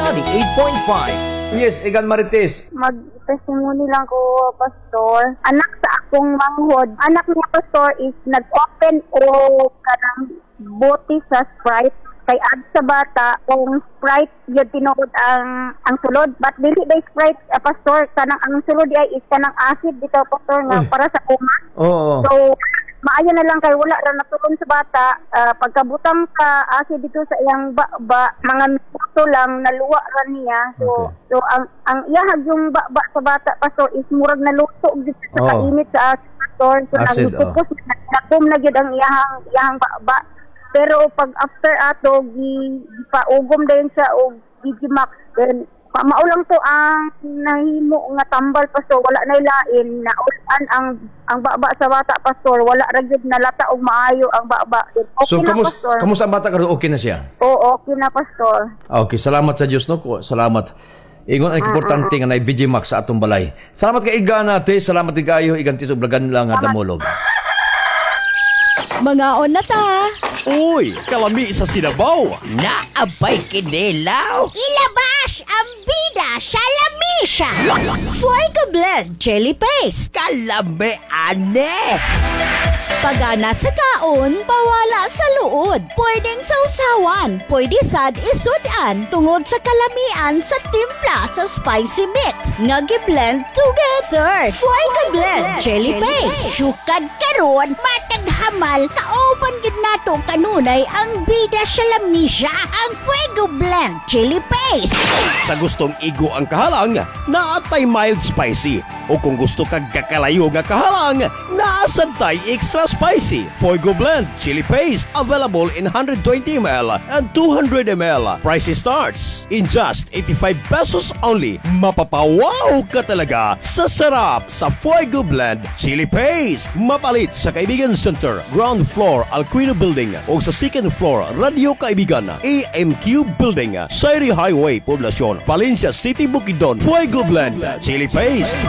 98.5. Yes, Igan Marites. Mag-testimony lang ko, Pastor. Anak sa akong manghod. Anak niya, Pastor, is nag-open o kanang bote sa Sprite. Kay ad sa bata, kung Sprite yun tinuod ang sulod. But dili day Sprite, Pastor, kanang ang sulod ay is kanang acid dito, Pastor, nga para sa kuma. Oo. So, maayo na lang kay wala ra natulon sa bata. Pagkabutang ka acid dito sa iyang mga minuto lang naluwa ra niya. So, Okay. so ang iyahag yung sa bata, Pastor, is murag naluto dito sa kainit sa acid, Pastor. So, Acid, nagtupos nakum na gyud ang iyahang pero pag after ato gipaugom dayon siya og Digimax, then maulang to ang nahimo nga tambal, Pastor. Wala na lain na ulan ang baba sa bata, Pastor. Wala ra gyud nalata og maayo ang baba. Then, okay So, na, Pastor. kamusta ang bata karon? Okay na siya? Oo, okay na, Pastor. Okay, salamat sa Diyos, no? Salamat. Ingon ang importante nga na Vigimax sa atong balay. Salamat kay Igan natin. Salamat din kayo. Igan tito blagan lang nga damolog. Mga on na ta. Uy, kalami sa Sinabaw. Naabay kinilaw. Ilabas ang bida sa lamisa. Fuego Blend Chili Paste. Kalami ane. Pagana sa kaon, bawala sa luod. Pwedeng sausawan, pwede sad isudan tungod sa kalamian sa timpla sa spicy mix. Nagi-blend together. Fuego Blend Chili Paste. Sukad karon, matag hamal, kauban gid nato kanunay ang bida sa lamisa, ang Fuego Blend Chili Paste. Sa gustong igo ang kahalang, naatay mild spicy. O kung gusto kag kakalayo nga kahalang, naasantay extra spicy. Fuego Blend Chili Paste available in 120 ml and 200 ml. Price starts in just 85 pesos only. Mapapawaw ka talaga sa sarap sa Fuego Blend Chili Paste. Mapalit sa Kaibigan Center, ground floor Alquino Building o sa second floor Radio Kaibigan, AMQ Building, Sairi Highway, Poblacion, Valencia City, Bukidnon. Fuego Blend Chili Paste.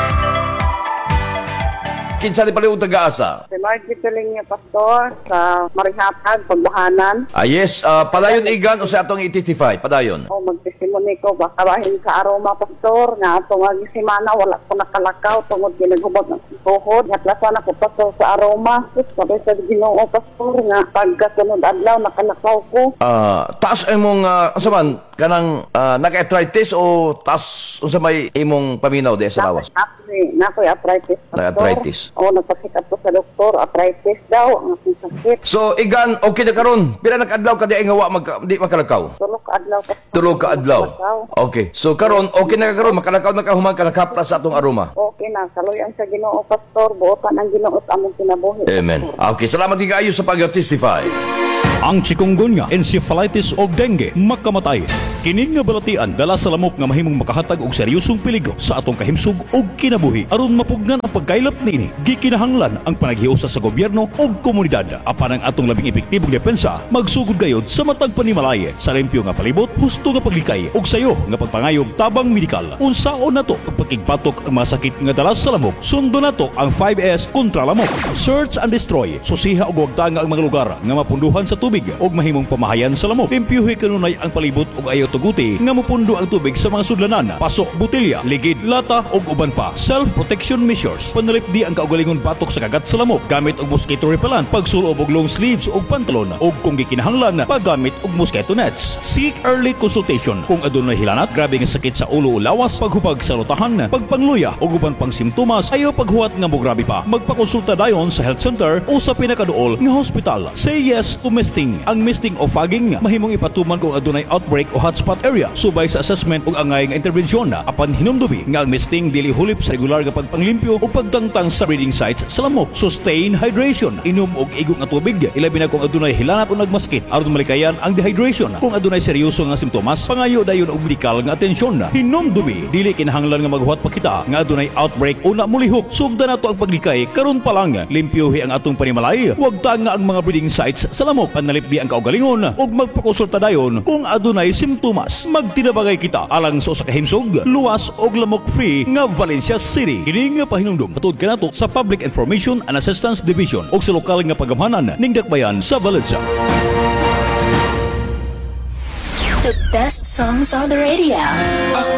Kinsa di pala yung taga-asa? Si Margie Tuling niya, Pastor, sa Marihatag, Pagbahanan. Yes, padayon Igan o sa atong i-testify? Padayon. O magtestimony ko, baka bahin sa aroma, Pastor, nga ato nga semana wala ko nakalakaw tungod ginagubot ng tuhod. Natlasan ako, Pastor, sa aroma. Sabi sa Ginoo, Pastor, nga pagkasunod adlaw nakalakaw ko. Taas imong, asaman, kanang naka-arthritis o taas o sa may imong paminaw di sa lawas? Nakoy arthritis, Pastor. Arthritis. O nagpasikap ko sa doktor, arthritis daw ang aking sakit. So, Igan, okay na karon. Pila nag-adlaw ka di ay ngawa di makalakaw? Tulog ka adlaw, Pastor. Tulog ka adlaw. Okay. So, karon okay na karon makalakaw na ka human ka nakapra sa atong aroma. Okay na, saluyan sa Ginoo, Pastor. Buotan ang Ginoo sa among kinabuhi. Amen. Okay, salamat din kayo sa pag-testify. Ang chikungunya, encephalitis o dengue makamatay. Kining nga balatian dala sa lamok nga mahimong makahatag og seryosong peligro sa atong kahimsug ug kinabuhi. Aron mapugnan ang pagkaylap niini, gikinahanglan ang panaghiusa sa gobyerno ug komunidad. Apan ang atong labing epektibong depensa magsugod gayud sa matag panimalay sa limpyo nga palibot, husto nga paglikay ug sayo nga pagpangayog tabang medikal. Unsaon nato ang pagkigbatok ang mga sakit nga dala sa lamok? Sundo nato ang 5S kontra lamok. Search and destroy. Susiha ug wagtanga ang mga lugar nga mapunduhan sa tubig ug mahimong pamahayan sa lamok. Limpyuhi kanunay ang palibot ug ayaw tuguti nga mapundo ang tubig sa mga sudlanan, pasok, botelya, ligid, lata ug uban pa. Self-protection measures. Panalipdi ang kaugalingon batok sa kagat sa lamok gamit og mosquito repellent, pagsulob og long sleeves ug pantalon ug kung gikinahanglan paggamit og mosquito nets. Seek early consultation kung adunay hilanat, grabe nga sakit sa ulo o lawas, paghubag sa lutahan, pagpangluya ug uban pang simptomas, ayaw paghuwat nga mo grabe pa. Magpakonsulta dayon sa health center o sa pinakaduol nga hospital. Say yes to misting. Ang misting o fogging mahimong ipatuman kung adunay outbreak o hotspot area subay sa assessment ug angay nga intervensyon apan hinumdubi nga ang misting dili hulip sa regular nga pagpanglimpyo o pagtangtang sa breeding sites sa lamok. Sustain hydration. Inom og igong nga tubig ilabi na kung adunay hilanat o nagmaskit aron malikayan ang dehydration. Kung adunay seryoso nga simptomas, pangayo dayon og medikal nga atensyon. Hinumdubi dili kinahanglan nga maghuwat pa kita nga adunay outbreak o namulihok. Sugda nato ang paglikay karon pa lang. Limpyuhi ang atong panimalay. Huwag tanga ang mga breeding sites sa lamok. Panalipdi ang kaugalingon ug magpakonsulta dayon kung adunay simptomas. Magtinabagay kita alang sa usa ka himsog, luwas og lamok free nga Valencia City. Kini nga pahinumdom patud kanato sa Public Information and Assistance Division ug sa lokal nga pagamhanan ning dakbayan sa Valencia. The best songs on the radio.